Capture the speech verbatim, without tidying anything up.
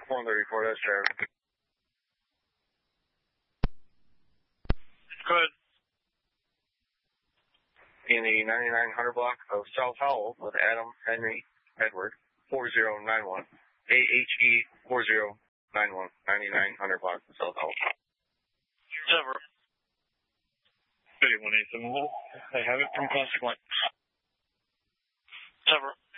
one thirty-four, that's Trevor. Good. In the ninety-nine hundred block of South Howell with Adam Henry Edward, four zero nine one. A H E four zero nine one, ninety-nine hundred block of South Howell. Trevor. thirty-one eight seven. I have it from Classic Line. Trevor.